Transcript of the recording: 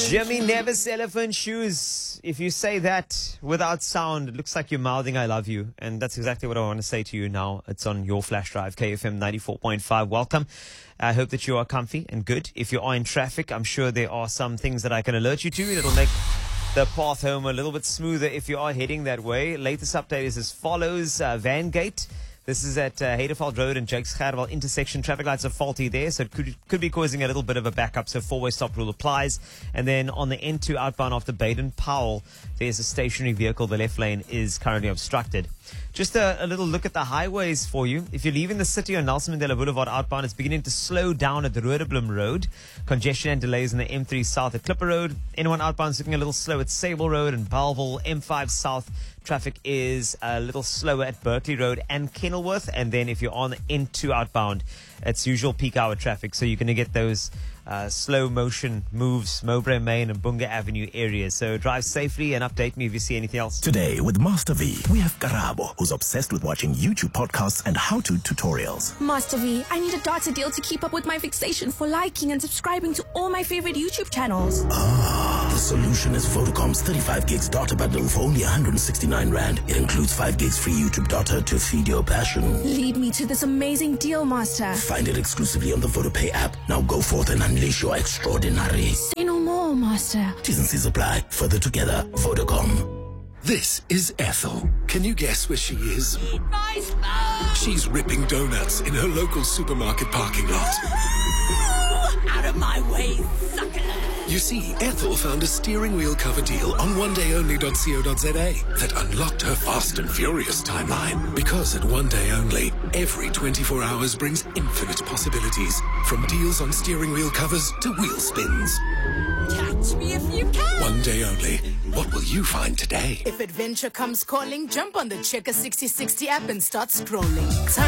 Jimmy Nevis Elephant Shoes. If you say that without sound, it looks like you're mouthing I love you. And that's exactly what I want to say to you now. It's on your flash drive, KFM 94.5. Welcome. I hope that you are comfy and good. If you are in traffic, I'm sure there are some things that I can alert you to that'll make the path home a little bit smoother if you are heading that way. Latest update is as follows. Vangate. This is at Heideveld Road and Jakes Gerwel intersection. Traffic lights are faulty there, so it could be causing a little bit of a backup. So four-way stop rule applies. And then on the N2 outbound after Baden-Powell, there's a stationary vehicle. The left lane is currently obstructed. Just a little look at the highways for you. If you're leaving the city on Nelson Mandela Boulevard outbound, it's beginning to slow down at the Rodeblum Road. Congestion and delays in the M3 South at Clipper Road. Anyone outbound is looking a little slow at Sable Road and Belleville. M5 South traffic is a little slower at Berkeley Road and Kenilworth. And then if you're on N2 outbound, it's usual peak hour traffic. So you're going to get those slow motion moves, Mowbray Main and Bunga Avenue areas. So drive safely and update me if you see anything else. Today with Master V, we have Karabo, who's obsessed with watching YouTube podcasts and how-to tutorials. Master V, I need a data deal to keep up with my fixation for liking and subscribing to all my favorite YouTube channels. The solution is Vodacom's 35 gigs data bundle for only 169 Rand. It includes 5 gigs free YouTube data to feed your passion. Lead me to this amazing deal, Master. Find it exclusively on the VodaPay app. Now go forth and unleash your extraordinary. Say no more, Master. T's and C's apply. Further together, Vodacom. This is Ethel. Can you guess where she is? Nice phone! She's ripping donuts in her local supermarket parking lot. Out of my way, sucker! You see, Ethel found a steering wheel cover deal on onedayonly.co.za that unlocked her fast and furious timeline. Because at One Day Only, every 24 hours brings infinite possibilities. From deals on steering wheel covers to wheel spins. Catch me if you can! One Day Only. What will you find today? If adventure comes calling, jump on the Checker 6060 app and start scrolling. Time